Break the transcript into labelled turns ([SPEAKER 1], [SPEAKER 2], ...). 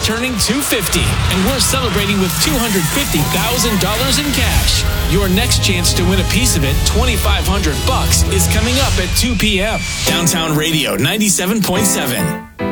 [SPEAKER 1] turning 250, and we're celebrating with $250,000 in cash. Your next chance to win a piece of it, $2,500, is coming up at 2 p.m. Downtown Radio 97.7.